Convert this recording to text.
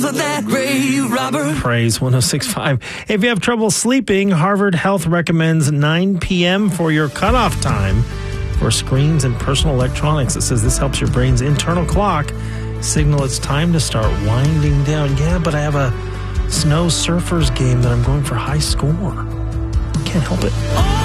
of that grave robber. Praise 106.5. If you have trouble sleeping, Harvard Health recommends 9 p.m. for your cutoff time for screens and personal electronics. It says this helps your brain's internal clock signal it's time to start winding down. Yeah, but I have a Snow Surfers game that I'm going for high score. Can't help it.